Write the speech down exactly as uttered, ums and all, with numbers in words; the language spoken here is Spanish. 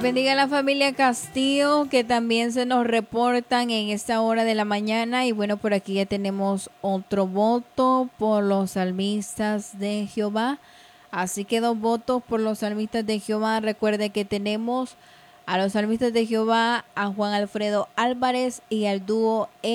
Bendiga a la familia Castillo, que también se nos reportan en esta hora de la mañana. Y bueno, por aquí ya tenemos otro voto por los salmistas de Jehová. Así que dos votos por los salmistas de Jehová. Recuerde que tenemos a los salmistas de Jehová, a Juan Alfredo Álvarez y al dúo